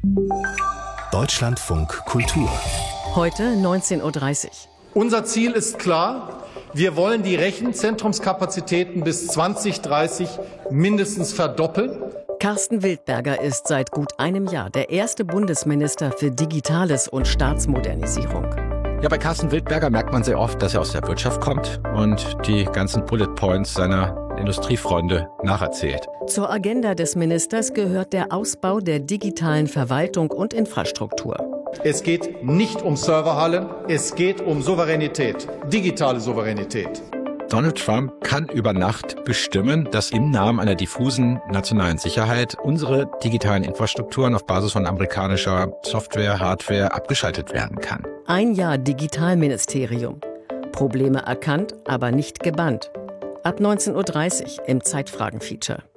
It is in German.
Deutschlandfunk Kultur. Heute 19:30 Uhr. Unser Ziel ist klar. Wir wollen die Rechenzentrumskapazitäten bis 2030 mindestens verdoppeln. Carsten Wildberger ist seit gut einem Jahr der erste Bundesminister für Digitales und Staatsmodernisierung. Ja, bei Carsten Wildberger merkt man sehr oft, dass er aus der Wirtschaft kommt und die ganzen Bullet Points seiner Industriefreunde nacherzählt. Zur Agenda des Ministers gehört der Ausbau der digitalen Verwaltung und Infrastruktur. Es geht nicht um Serverhallen, es geht um Souveränität, digitale Souveränität. Donald Trump kann über Nacht bestimmen, dass im Namen einer diffusen nationalen Sicherheit unsere digitalen Infrastrukturen auf Basis von amerikanischer Software, Hardware abgeschaltet werden kann. Ein Jahr Digitalministerium. Probleme erkannt, aber nicht gebannt. Ab 19:30 Uhr im Zeitfragen-Feature.